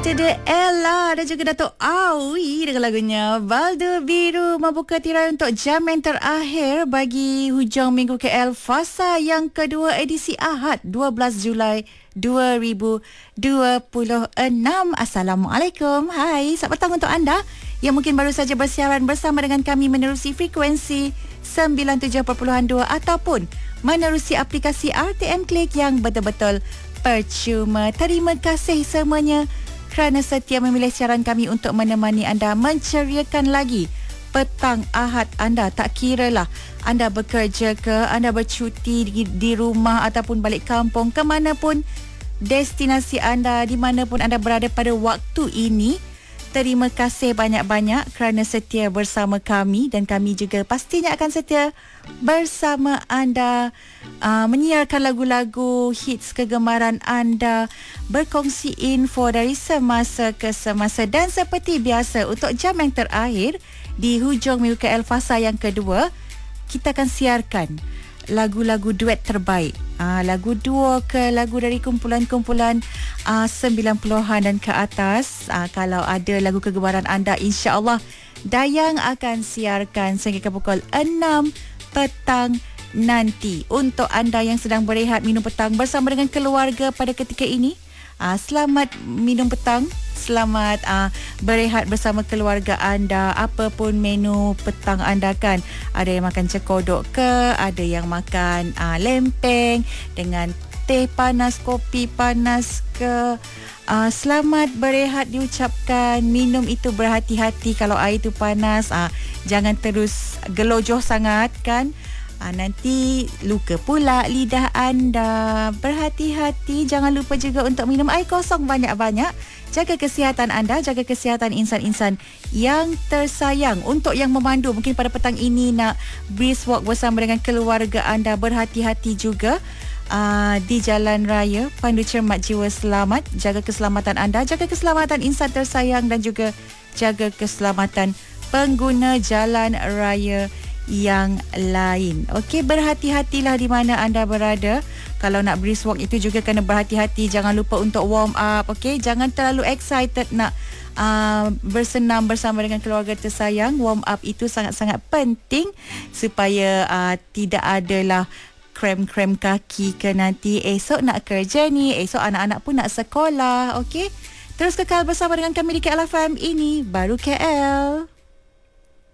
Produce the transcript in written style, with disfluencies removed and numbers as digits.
Itu dia Ella dan juga Dato' Awi dengan lagunya Baldu Biru membuka tirai untuk jam yang terakhir bagi hujung minggu KL Fasa yang kedua edisi Ahad 12 Julai 2026. Assalamualaikum. Hai, selamat petang untuk anda yang mungkin baru saja bersiaran bersama dengan kami menerusi frekuensi 97.2 ataupun menerusi aplikasi RTM Click yang betul-betul percuma. Terima kasih semuanya kerana setia memilih siaran kami untuk menemani anda menceriakan lagi petang Ahad anda. Tak kiralah anda bekerja ke, anda bercuti di rumah ataupun balik kampung, ke mana pun destinasi anda, di mana pun anda berada pada waktu ini. Terima kasih banyak-banyak kerana setia bersama kami dan kami juga pastinya akan setia bersama anda, menyiarkan lagu-lagu hits kegemaran anda, berkongsi info dari semasa ke semasa, dan seperti biasa untuk jam yang terakhir di hujung minggu KL Fasa yang kedua, kita akan siarkan lagu-lagu duet terbaik, lagu duo ke lagu dari kumpulan-kumpulan 90-an dan ke atas. Kalau ada lagu kegemaran anda, insya-Allah Dayang akan siarkan sehingga pukul 6 petang nanti. Untuk anda yang sedang berehat minum petang bersama dengan keluarga pada ketika ini, selamat minum petang, selamat berehat bersama keluarga anda. Apapun menu petang anda kan, ada yang makan cekodok ke, ada yang makan lempeng dengan teh panas, kopi panas ke. Selamat berehat diucapkan. Minum itu berhati-hati. Kalau air itu panas, jangan terus gelojoh sangat kan. Nanti luka pula lidah anda. Berhati-hati. Jangan lupa juga untuk minum air kosong banyak-banyak. Jaga kesihatan anda, jaga kesihatan insan-insan yang tersayang. Untuk yang memandu, mungkin pada petang ini nak brisk walk bersama dengan keluarga anda, berhati-hati juga di jalan raya. Pandu cermat jiwa selamat. Jaga keselamatan anda, jaga keselamatan insan tersayang dan juga jaga keselamatan pengguna jalan raya yang lain. Okey, berhati-hatilah di mana anda berada. Kalau nak brisk walk itu juga kena berhati-hati. Jangan lupa untuk warm up. Okey, jangan terlalu excited nak bersenam bersama dengan keluarga tersayang. Warm up itu sangat-sangat penting supaya tidak adalah krem-krem kaki ke nanti esok nak kerja ni, esok anak-anak pun nak sekolah. Okey, terus kekal bersama dengan kami di KL FM. Ini Baru KL.